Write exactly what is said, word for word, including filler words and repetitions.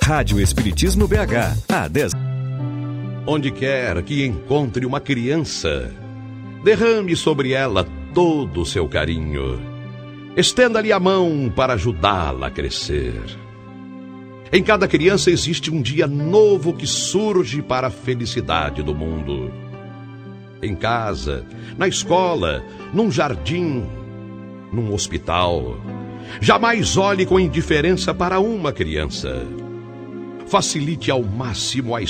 Rádio Espiritismo B H, há dez. Onde quer que encontre uma criança, derrame sobre ela todo o seu carinho. Estenda-lhe a mão para ajudá-la a crescer. Em cada criança existe um dia novo que surge para a felicidade do mundo. Em casa, na escola, num jardim, num hospital. Jamais olhe com indiferença para uma criança. Facilite ao máximo a